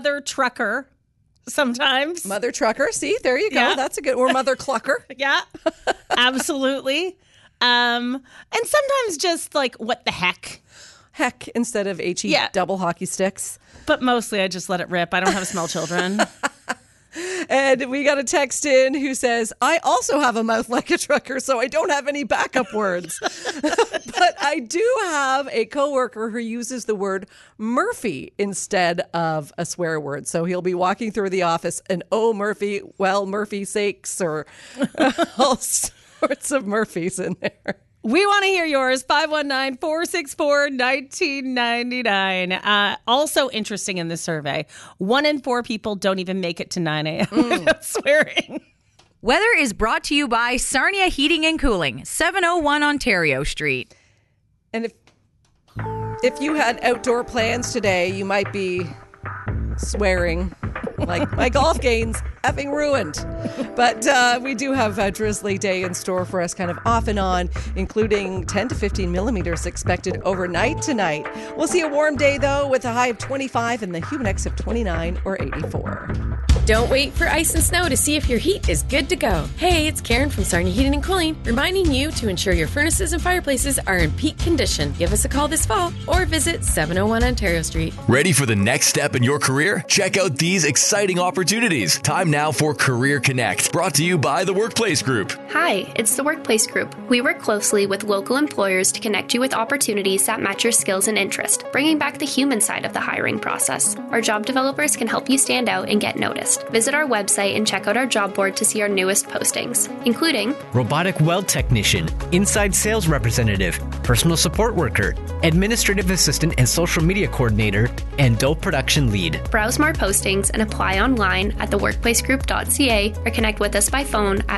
mother trucker sometimes. Mother trucker. See, there you go. Yeah. That's a good. Or mother clucker. Yeah, absolutely. And sometimes just like, what the heck? Heck, instead of HE Yeah. double hockey sticks. But mostly I just let it rip. I don't have small children. And we got a text in who says, I also have a mouth like a trucker, so I don't have any backup words. But I do have a coworker who uses the word Murphy instead of a swear word. So he'll be walking through the office and, oh, Murphy, well, Murphy sakes, or all sorts of Murphys in there. We want to hear yours. 519-464-1999. Also interesting in this survey, 1 in 4 people don't even make it to 9 a.m. without swearing. Weather is brought to you by Sarnia Heating and Cooling, 701 Ontario Street. And if you had outdoor plans today, you might be swearing like my golf game's effing ruined. But we do have a drizzly day in store for us, kind of off and on, including 10 to 15 millimeters expected overnight tonight. We'll see a warm day, though, with a high of 25 and the humid index of 29 or 84. Don't wait for ice and snow to see if your heat is good to go. Hey, it's Karen from Sarnia Heating and Cooling, reminding you to ensure your furnaces and fireplaces are in peak condition. Give us a call this fall or visit 701 Ontario Street. Ready for the next step in your career? Check out these exciting opportunities. Time now for Career Connect, brought to you by the Workplace Group. Hi, it's the Workplace Group. We work closely with local employers to connect you with opportunities that match your skills and interest, bringing back the human side of the hiring process. Our job developers can help you stand out and get noticed. Visit our website and check out our job board to see our newest postings, including robotic weld technician, inside sales representative, personal support worker, administrative assistant and social media coordinator, and dope production lead. Browse more postings and apply online at theworkplacegroup.ca or connect with us by phone at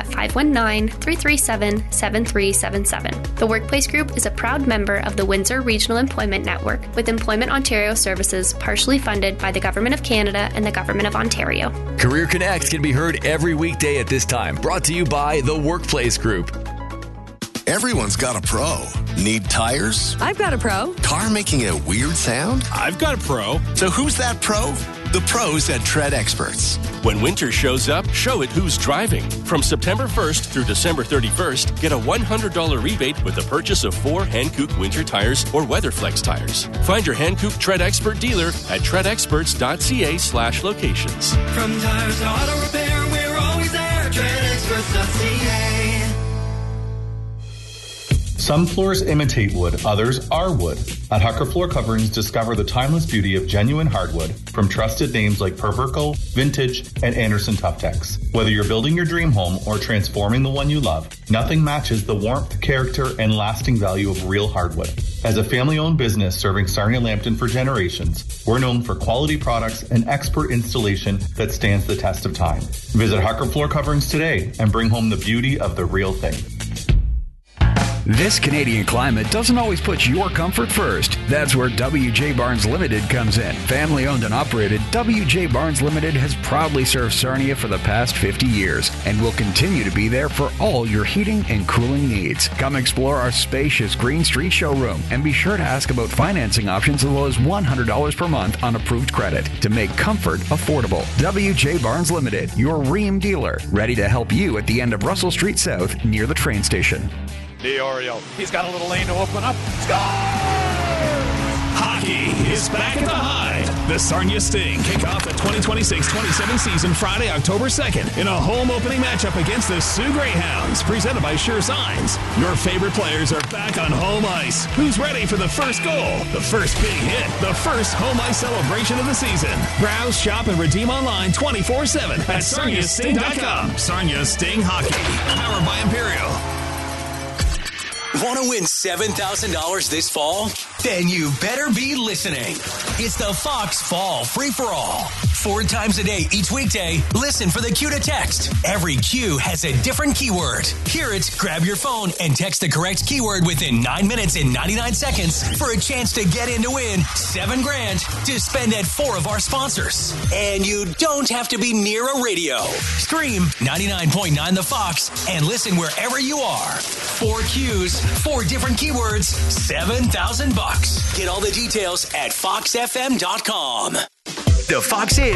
519-337-7377. The Workplace Group is a proud member of the Windsor Regional Employment Network, with Employment Ontario services partially funded by the Government of Canada and the Government of Ontario. Career Connect can be heard every weekday at this time, brought to you by the Workplace Group. Everyone's got a pro. Need tires? I've got a pro. Car making a weird sound? I've got a pro. So who's that pro? The pros at Tread Experts. When winter shows up, show it who's driving. From September 1st through December 31st, get a $100 rebate with the purchase of 4 Hankook winter tires or Weatherflex tires. Find your Hankook Tread Expert dealer at treadexperts.ca/locations. From tires to auto repair, we're always there. treadexperts.ca. Some floors imitate wood, others are wood. At Hucker Floor Coverings, discover the timeless beauty of genuine hardwood from trusted names like Perverco, Vintage, and Anderson Tuftex. Whether you're building your dream home or transforming the one you love, nothing matches the warmth, character, and lasting value of real hardwood. As a family-owned business serving Sarnia Lambton for generations, we're known for quality products and expert installation that stands the test of time. Visit Hucker Floor Coverings today and bring home the beauty of the real thing. This Canadian climate doesn't always put your comfort first. That's where W.J. Barnes Limited comes in. Family owned and operated, W.J. Barnes Limited has proudly served Sarnia for the past 50 years and will continue to be there for all your heating and cooling needs. Come explore our spacious Green Street showroom and be sure to ask about financing options as low as $100 per month on approved credit to make comfort affordable. W.J. Barnes Limited, your Rheem dealer, ready to help you at the end of Russell Street South near the train station. DiOrio, he's got a little lane to open up. Score! Hockey is back at the Hyde. The Sarnia Sting kick off the 2026-27 season Friday, October 2nd in a home opening matchup against the Sioux Greyhounds, presented by Sure Signs. Your favorite players are back on home ice. Who's ready for the first goal, the first big hit, the first home ice celebration of the season? Browse, shop, and redeem online 24/7 at sarniasting.com. Sarnia Sting Hockey, powered by Imperial. Want to win $7,000 this fall? Then you better be listening. It's the Fox Fall Free-for-All. 4 times a day, each weekday, listen for the cue to text. Every cue has a different keyword. Hear it, grab your phone, and text the correct keyword within 9 minutes and 99 seconds for a chance to get in to win $7,000 to spend at 4 of our sponsors. And you don't have to be near a radio. Stream 99.9 The Fox and listen wherever you are. 4 cues, 4 different keywords, $7,000. Get all the details at foxfm.com. The Fox is